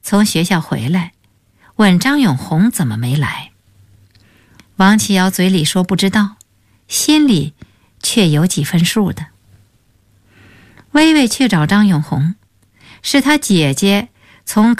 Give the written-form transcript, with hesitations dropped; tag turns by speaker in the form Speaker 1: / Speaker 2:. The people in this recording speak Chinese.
Speaker 1: 从学校回来，问张永红怎么没来。王启尧嘴里说不知道，心里却有几分数的。微微去找张永红，是他姐姐从